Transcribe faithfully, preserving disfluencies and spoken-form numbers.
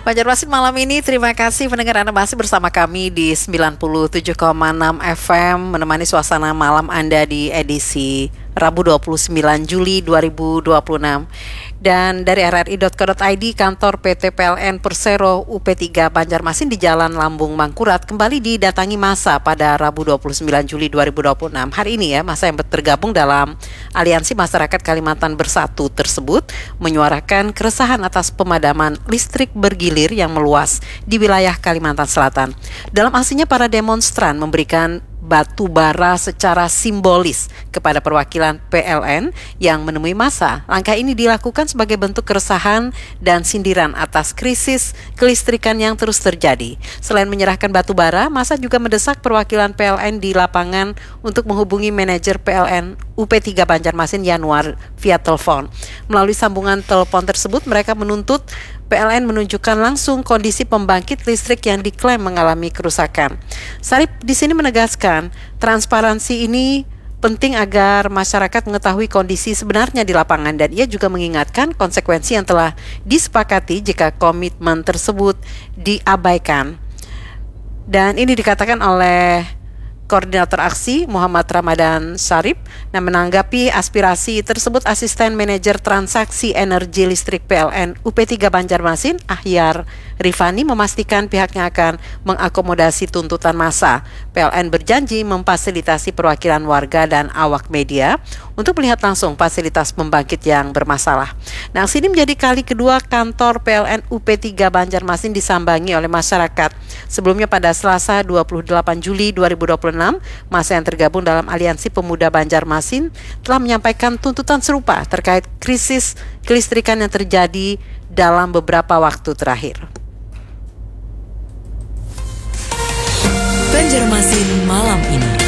Banjarmasin malam ini, terima kasih pendengar Anda masih bersama kami di sembilan puluh tujuh koma enam F M, menemani suasana malam Anda di edisi Rabu dua puluh sembilan Juli dua ribu dua puluh enam. Dan dari r r i dot co dot i d, kantor P T P L N Persero U P tiga Banjarmasin di Jalan Lambung Mangkurat kembali didatangi massa pada Rabu dua puluh sembilan Juli dua ribu dua puluh enam. Hari ini ya, massa yang tergabung dalam Aliansi Masyarakat Kalimantan Bersatu tersebut menyuarakan keresahan atas pemadaman listrik bergilir yang meluas di wilayah Kalimantan Selatan. Dalam aksinya, para demonstran memberikan batu bara secara simbolis kepada perwakilan P L N yang menemui massa. Langkah ini dilakukan sebagai bentuk keresahan dan sindiran atas krisis kelistrikan yang terus terjadi. Selain menyerahkan batu bara, massa juga mendesak perwakilan P L N di lapangan untuk menghubungi manajer P L N U P tiga Banjarmasin Yanuar via telepon. Melalui sambungan telepon tersebut, mereka menuntut P L N menunjukkan langsung kondisi pembangkit listrik yang diklaim mengalami kerusakan. Sarip di sini menegaskan, transparansi ini penting agar masyarakat mengetahui kondisi sebenarnya di lapangan, dan ia juga mengingatkan konsekuensi yang telah disepakati jika komitmen tersebut diabaikan. Dan ini dikatakan oleh Koordinator Aksi Muhammad Ramadan Sarip. Nah, menanggapi aspirasi tersebut, Asisten Manajer Transaksi Energi Listrik P L N U P tiga Banjarmasin, Ahyar Rifani, memastikan pihaknya akan mengakomodasi tuntutan massa. P L N berjanji memfasilitasi perwakilan warga dan awak media untuk melihat langsung fasilitas pembangkit yang bermasalah. Nah, aksi ini menjadi kali kedua kantor P L N U P tiga Banjarmasin disambangi oleh masyarakat. Sebelumnya pada Selasa dua puluh delapan Juli dua ribu dua puluh enam, massa yang tergabung dalam Aliansi Pemuda Banjarmasin telah menyampaikan tuntutan serupa terkait krisis kelistrikan yang terjadi dalam beberapa waktu terakhir. Banjarmasin malam ini.